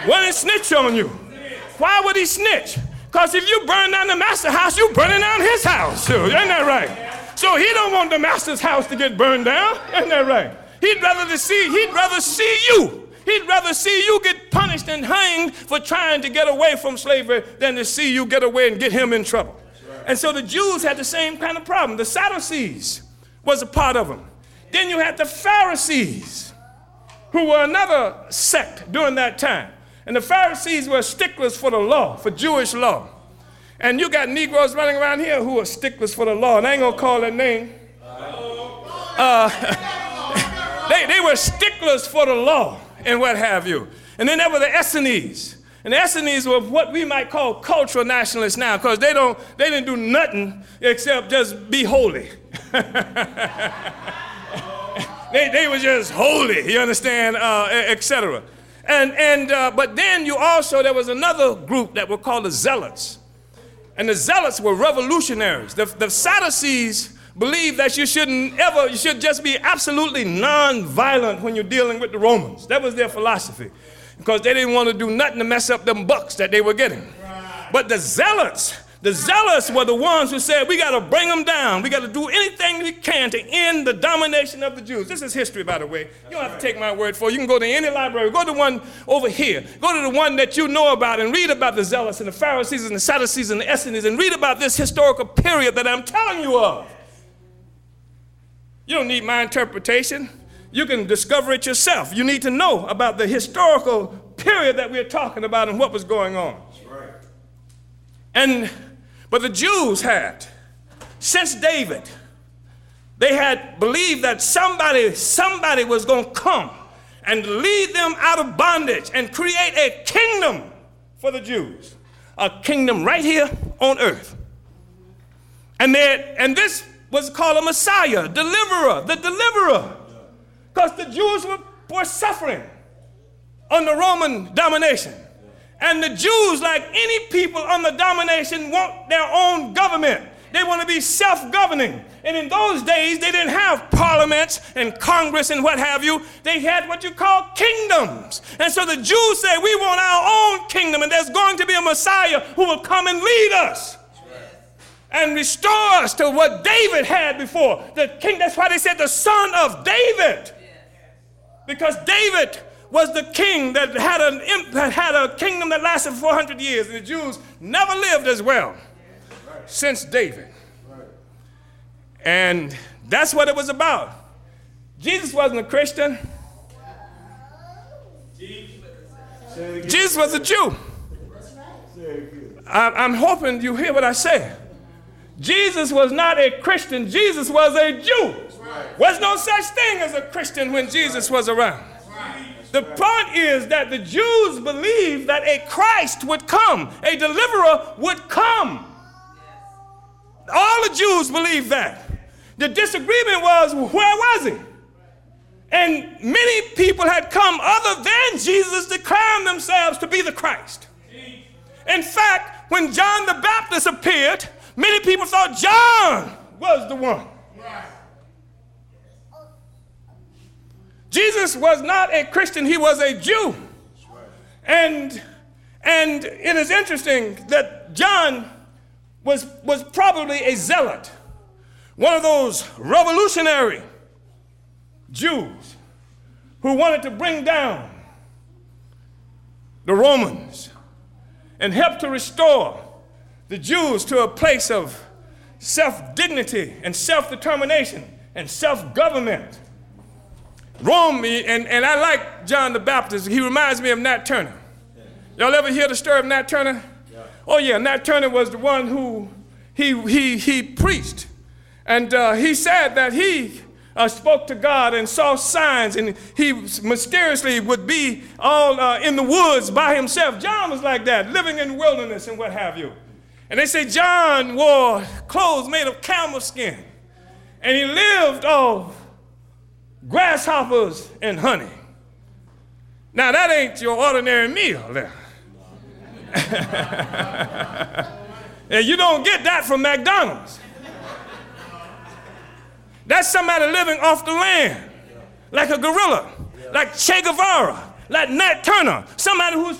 Wouldn't snitch on you. Why would he snitch? Because if you burn down the master's house, you burning down his house too. Isn't that right? So he don't want the master's house to get burned down. Isn't that right? He'd rather see you. He'd rather see you get punished and hanged for trying to get away from slavery than to see you get away and get him in trouble. And so the Jews had the same kind of problem. The Sadducees was a part of them. Then you had the Pharisees, who were another sect during that time. And the Pharisees were sticklers for the law, for Jewish law. And you got Negroes running around here who are sticklers for the law. And I ain't going to call their name. They were sticklers for the law and what have you. And then there were the Essenes. And the Essenes were what we might call cultural nationalists now, because they didn't do nothing except just be holy. They were just holy, you understand, etc. But then there was another group that were called the Zealots. And the Zealots were revolutionaries. The Sadducees believed that you should just be absolutely non-violent when you're dealing with the Romans. That was their philosophy, because they didn't want to do nothing to mess up them bucks that they were getting. But the Zealots were the ones who said, we got to bring them down. We got to do anything we can to end the domination of the Jews. This is history, by the way. You don't have to take my word for it. You can go to any library. Go to the one over here. Go to the one that you know about and read about the Zealots and the Pharisees and the Sadducees and the Essenes and read about this historical period that I'm telling you of. You don't need my interpretation. You can discover it yourself. You need to know about the historical period that we're talking about and what was going on. But the Jews had, since David, they had believed that somebody was going to come and lead them out of bondage and create a kingdom for the Jews, a kingdom right here on earth. And this was called a Messiah, the deliverer, because the Jews were suffering under Roman domination. And the Jews, like any people under domination, want their own government. They want to be self-governing. And in those days, they didn't have parliaments and Congress and what have you. They had what you call kingdoms. And so the Jews said, we want our own kingdom, and there's going to be a Messiah who will come and lead us and restore us to what David had before. The king, that's why they said the son of David. Because David was the king that had a kingdom that lasted 400 years, and the Jews never lived as well since David. And that's what it was about. Jesus wasn't a Christian. Jesus was a Jew. I'm hoping you hear what I say. Jesus was not a Christian. Jesus was a Jew. Was no such thing as a Christian when Jesus was around. The point is that the Jews believed that a Christ would come, a deliverer would come. All the Jews believed that. The disagreement was, where was he? And many people had come other than Jesus declaring themselves to be the Christ. In fact, when John the Baptist appeared, many people thought John was the one. Jesus was not a Christian, he was a Jew. And it is interesting that John was probably a zealot, one of those revolutionary Jews who wanted to bring down the Romans and help to restore the Jews to a place of self-dignity and self-determination and self-government. Rome, and I like John the Baptist. He reminds me of Nat Turner. Y'all ever hear the story of Nat Turner? Yeah. Oh yeah, Nat Turner was the one who he preached, and he said that he spoke to God and saw signs, and he mysteriously would be all in the woods by himself. John was like that, living in the wilderness and what have you. And they say John wore clothes made of camel skin, and he lived off grasshoppers and honey. Now that ain't your ordinary meal there. And you don't get that from McDonald's. That's somebody living off the land, like a gorilla, like Che Guevara, like Nat Turner, somebody who's